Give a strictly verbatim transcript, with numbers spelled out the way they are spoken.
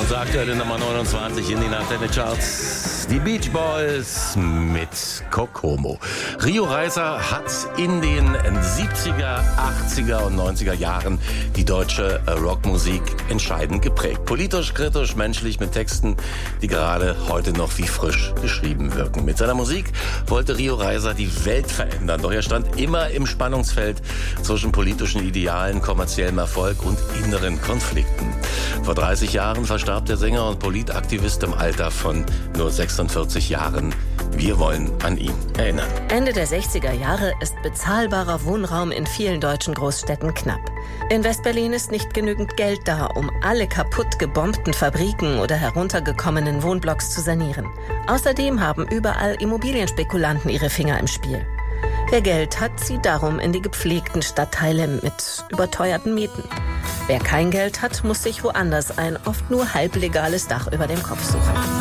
Unsere aktuelle Nummer neunundzwanzig in den Antenne Charts. Die Beach Boys mit Kokomo. Rio Reiser hat in den siebziger, achtziger und neunziger Jahren die deutsche Rockmusik entscheidend geprägt. Politisch, kritisch, menschlich, mit Texten, die gerade heute noch wie frisch geschrieben wirken. Mit seiner Musik wollte Rio Reiser die Welt verändern. Doch er stand immer im Spannungsfeld zwischen politischen Idealen, kommerziellem Erfolg und inneren Konflikten. Vor dreißig Jahren verstarb der Sänger und Politaktivist im Alter von nur sechsundvierzig Jahren. Wir wollen an ihn erinnern. Ende der sechziger Jahre ist bezahlbarer Wohnraum in vielen deutschen Großstädten knapp. In Westberlin ist nicht genügend Geld da, um alle kaputt gebombten Fabriken oder heruntergekommenen Wohnblocks zu sanieren. Außerdem haben überall Immobilienspekulanten ihre Finger im Spiel. Wer Geld hat, zieht darum in die gepflegten Stadtteile mit überteuerten Mieten. Wer kein Geld hat, muss sich woanders ein oft nur halblegales Dach über dem Kopf suchen.